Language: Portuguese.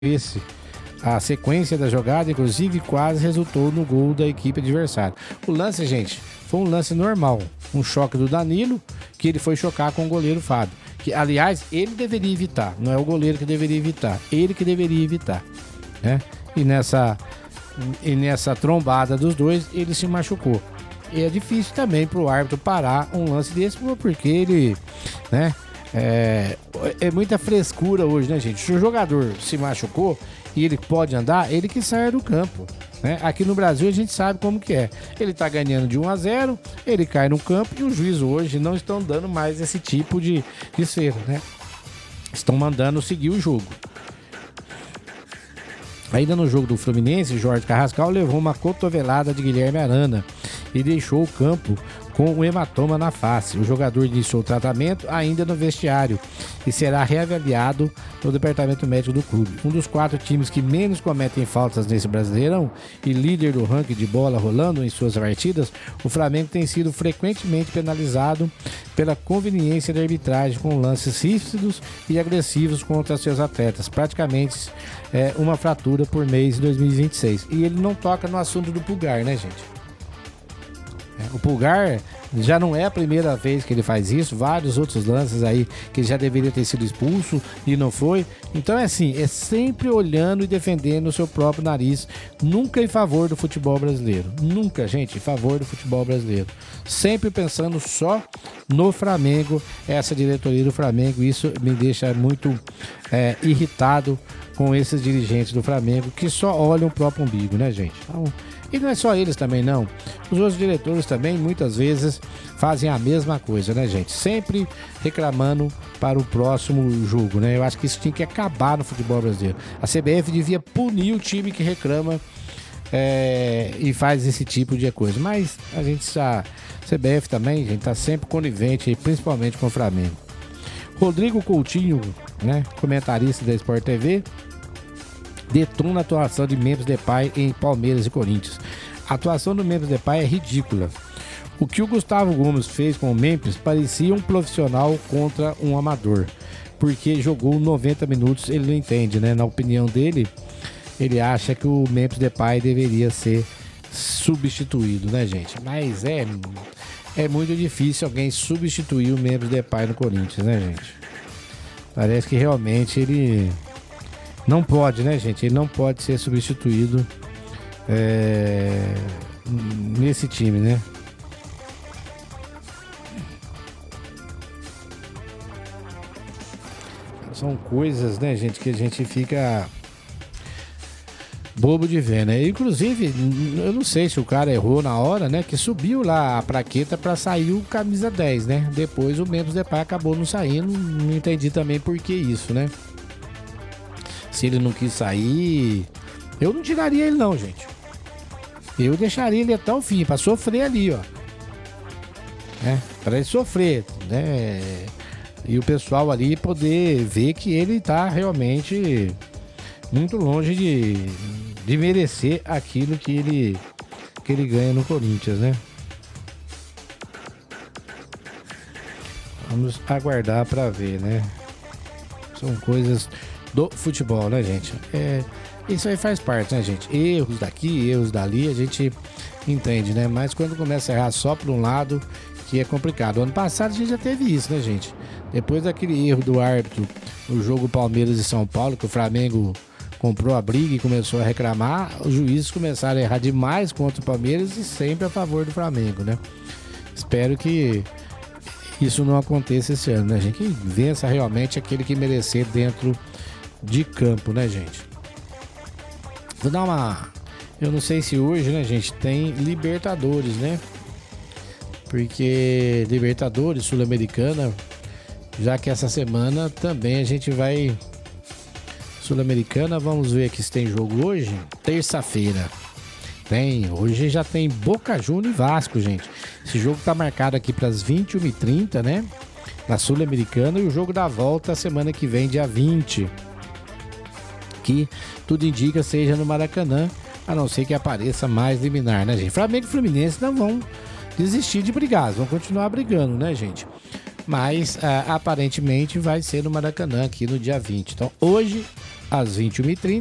a sequência da jogada, inclusive, quase resultou no gol da equipe adversária. O lance, gente, foi um lance normal. Um choque do Danilo, que ele foi chocar com o goleiro Fábio. Que, aliás, ele deveria evitar. Não é o goleiro que deveria evitar. Ele que deveria evitar. Né? E nessa trombada dos dois, ele se machucou. E é difícil também pro árbitro parar um lance desse, porque ele, né? É muita frescura hoje, né, gente? Se o jogador se machucou e ele pode andar, ele que sai do campo, né? Aqui no Brasil a gente sabe como que é. Ele tá ganhando de 1-0, ele cai no campo e os juízes hoje não estão dando mais esse tipo de cera, né? Estão mandando seguir o jogo. Ainda no jogo do Fluminense, Jorge Carrascal levou uma cotovelada de Guilherme Arana e deixou o campo com um hematoma na face. O jogador iniciou o tratamento ainda no vestiário e será reavaliado no departamento médico do clube. Um dos 4 times que menos cometem faltas nesse Brasileirão e líder do ranking de bola rolando em suas partidas, o Flamengo tem sido frequentemente penalizado pela conveniência da arbitragem com lances ríspidos e agressivos contra seus atletas. Praticamente uma fratura por mês em 2026. E ele não toca no assunto do Pulgar, né, gente? O Pulgar já não é a primeira vez que ele faz isso, vários outros lances aí que ele já deveria ter sido expulso e não foi. Então é assim, é sempre olhando e defendendo o seu próprio nariz, nunca em favor do futebol brasileiro. Nunca, gente, em favor do futebol brasileiro. Sempre pensando só no Flamengo, essa diretoria do Flamengo. Isso me deixa muito irritado com esses dirigentes do Flamengo que só olham o próprio umbigo, né, gente? Então, e não é só eles também, não. Os outros diretores também, muitas vezes, fazem a mesma coisa, né, gente? Sempre reclamando para o próximo jogo, né? Eu acho que isso tinha que acabar no futebol brasileiro. A CBF devia punir o time que reclama e faz esse tipo de coisa. Mas a gente a CBF também, gente, tá sempre conivente, principalmente com o Flamengo. Rodrigo Coutinho, né, comentarista da Sport TV, detona a atuação de Memphis Depay em Palmeiras e Corinthians. A atuação do Memphis Depay é ridícula. O que o Gustavo Gomes fez com o Memphis parecia um profissional contra um amador, porque jogou 90 minutos, ele não entende, né? Na opinião dele, ele acha que o Memphis Depay deveria ser substituído, né, gente? Mas é muito difícil alguém substituir o Memphis Depay no Corinthians, né, gente? Parece que realmente ele não pode, né, gente? Ele não pode ser substituído nesse time, né? São coisas, né, gente, que a gente fica bobo de ver, né? Inclusive, eu não sei se o cara errou na hora, né? Que subiu lá a plaqueta pra sair o camisa 10, né? Depois o Memphis Depay acabou não saindo. Não entendi também por que isso, né? Se ele não quis sair, eu não tiraria ele não, gente. Eu deixaria ele até o fim, pra sofrer ali, ó. Pra ele sofrer, né? E o pessoal ali poder ver que ele tá realmente muito longe de merecer aquilo que ele ganha no Corinthians, né? Vamos aguardar pra ver, né? São coisas do futebol, né, gente? Isso aí faz parte, né, gente? Erros daqui, erros dali, a gente entende, né? Mas quando começa a errar só por um lado, que é complicado. Ano passado a gente já teve isso, né, gente? Depois daquele erro do árbitro no jogo Palmeiras e São Paulo, que o Flamengo comprou a briga e começou a reclamar, os juízes começaram a errar demais contra o Palmeiras e sempre a favor do Flamengo, né? Espero que isso não aconteça esse ano, né, gente? Que vença realmente aquele que merecer dentro de campo, né, gente? Vou dar uma... Eu não sei se hoje, né, gente, tem Libertadores, né? Porque Libertadores, Sul-Americana, já que essa semana também a gente vai... Sul-Americana, vamos ver aqui se tem jogo hoje. Terça-feira. Hoje já tem Boca Juniors e Vasco, gente. Esse jogo tá marcado aqui para as 21h30, né? Na Sul-Americana, e o jogo da volta semana que vem, dia 20. Que tudo indica seja no Maracanã, a não ser que apareça mais liminar, né, gente? Flamengo e Fluminense não vão desistir de brigar, vão continuar brigando, né, gente? Mas aparentemente vai ser no Maracanã aqui no dia 20. Então hoje às 21h30.